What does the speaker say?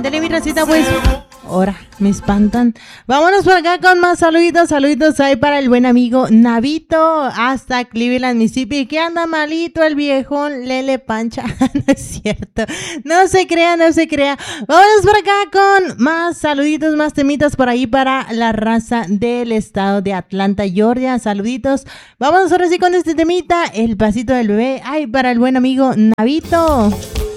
Ándale, mi racita, pues. Ahora, me espantan. Vámonos por acá con más saluditos. Saluditos ahí para el buen amigo Navito hasta Cleveland, Mississippi. Que anda malito el viejón Lele Pancha. No es cierto. No se crea, no se crea. Vámonos por acá con más saluditos, más temitas por ahí para la raza del estado de Atlanta, Georgia. Saluditos. Vámonos ahora sí con este temita. El pasito del bebé. Ay, para el buen amigo Navito.